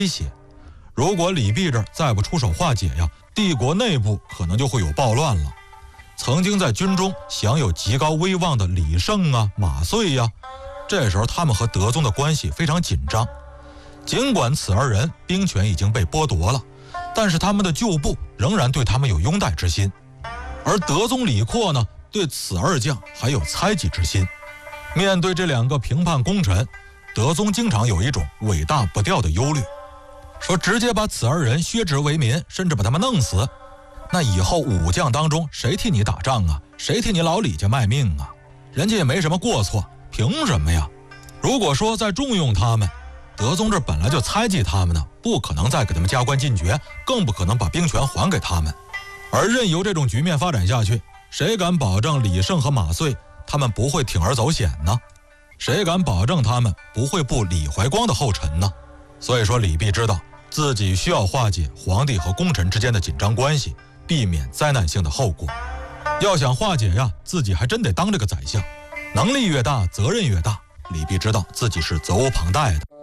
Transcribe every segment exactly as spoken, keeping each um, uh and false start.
威胁。如果李泌这儿再不出手化解呀，帝国内部可能就会有暴乱了。曾经在军中享有极高威望的李胜啊、马遂呀，这时候他们和德宗的关系非常紧张。尽管此二人兵权已经被剥夺了，但是他们的旧部仍然对他们有拥戴之心。而德宗李阔呢，对此二将还有猜忌之心。面对这两个平叛功臣，德宗经常有一种尾大不掉的忧虑，说直接把此二人削职为民，甚至把他们弄死，那以后武将当中谁替你打仗啊？谁替你老李家卖命啊？人家也没什么过错，凭什么呀？如果说再重用他们，德宗这本来就猜忌他们呢，不可能再给他们加官进爵，更不可能把兵权还给他们。而任由这种局面发展下去，谁敢保证李胜和马遂他们不会铤而走险呢？谁敢保证他们不会步李怀光的后尘呢？所以说李泌知道自己需要化解皇帝和功臣之间的紧张关系，避免灾难性的后果。要想化解呀，自己还真得当这个宰相，能力越大责任越大。李泌知道自己是责无旁贷的。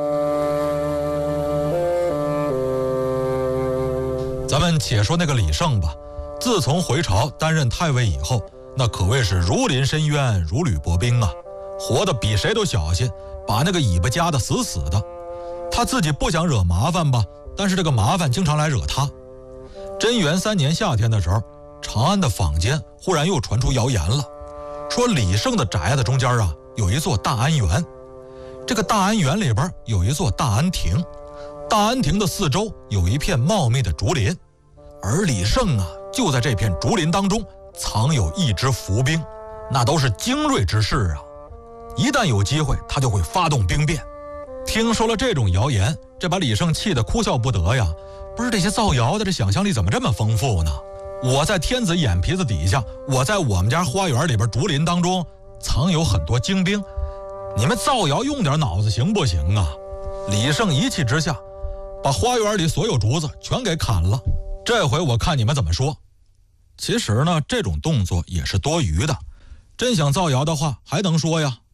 咱们且说那个李胜吧，自从回朝担任太尉以后，那可谓是如临深渊，如履薄冰啊，活得比谁都小心，把那个尾巴夹得死死的。他自己不想惹麻烦吧，但是这个麻烦经常来惹他。贞元三年夏天的时候，长安的坊间忽然又传出谣言了，说李胜的宅子中间啊有一座大安园，这个大安园里边有一座大安亭，大安亭的四周有一片茂密的竹林，而李胜啊就在这片竹林当中藏有一支伏兵，那都是精锐之士啊，一旦有机会他就会发动兵变。听说了这种谣言，这把李胜气得哭笑不得呀！不是这些造谣的，这想象力怎么这么丰富呢？我在天子眼皮子底下，我在我们家花园里边竹林当中藏有很多精兵，你们造谣用点脑子行不行啊？李胜一气之下，把花园里所有竹子全给砍了。这回我看你们怎么说。其实呢，这种动作也是多余的，真想造谣的话还能说呀。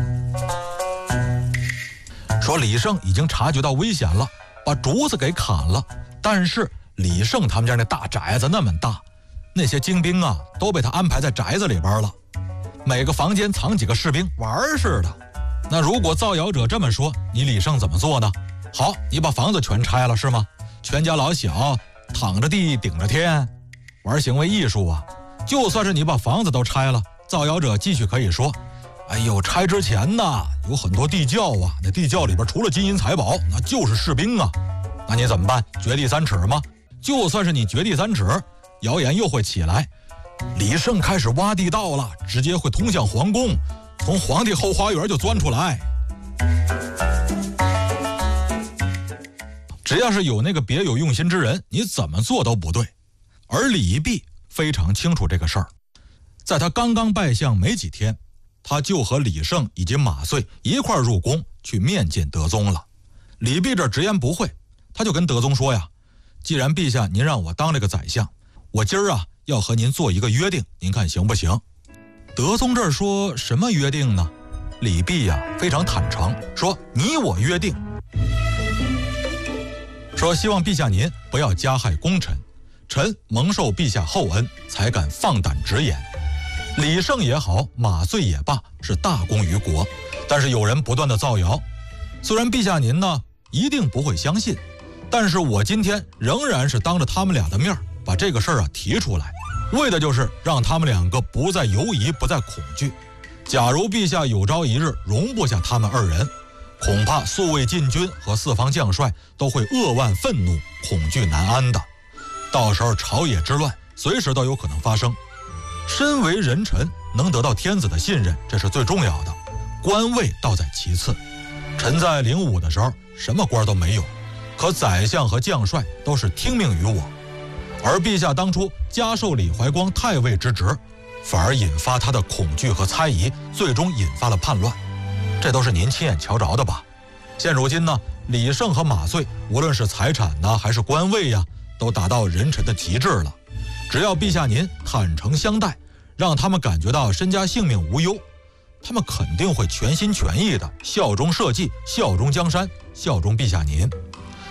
说李胜已经察觉到危险了，把竹子给砍了，但是李胜他们家那大宅子那么大，那些精兵啊都被他安排在宅子里边了，每个房间藏几个士兵玩似的。那如果造谣者这么说，你李胜怎么做呢？好，你把房子全拆了是吗？全家老小躺着地顶着天，玩行为艺术啊。就算是你把房子都拆了，造谣者继续可以说，哎呦，拆之前呢有很多地窖啊，那地窖里边除了金银财宝那就是士兵啊。那你怎么办？掘地三尺吗？就算是你掘地三尺，谣言又会起来，李胜开始挖地道了，直接会通向皇宫，从皇帝后花园就钻出来。只要是有那个别有用心之人，你怎么做都不对。而李泌非常清楚这个事儿，在他刚刚拜相没几天，他就和李胜以及马遂一块入宫去面见德宗了。李泌这直言不讳，他就跟德宗说呀，既然陛下您让我当这个宰相，我今儿啊要和您做一个约定，您看行不行？德宗这儿说什么约定呢？李泌呀非常坦诚，说你我约定，说希望陛下您不要加害功臣，臣蒙受陛下厚恩，才敢放胆直言。李胜也好，马遂也罢，是大功于国，但是有人不断的造谣，虽然陛下您呢一定不会相信，但是我今天仍然是当着他们俩的面把这个事儿啊提出来，为的就是让他们两个不再犹疑，不再恐惧。假如陛下有朝一日容不下他们二人，恐怕宿卫禁军和四方将帅都会扼腕愤怒，恐惧难安的。到时候朝野之乱随时都有可能发生。身为人臣，能得到天子的信任，这是最重要的，官位倒在其次。臣在灵武的时候什么官都没有，可宰相和将帅都是听命于我。而陛下当初加授李怀光太尉之职，反而引发他的恐惧和猜疑，最终引发了叛乱，这都是您亲眼瞧着的吧？现如今呢，李胜和马遂无论是财产呢还是官位呀，都达到人臣的极致了。只要陛下您坦诚相待，让他们感觉到身家性命无忧，他们肯定会全心全意的效忠社稷，效忠江山，效忠陛下您。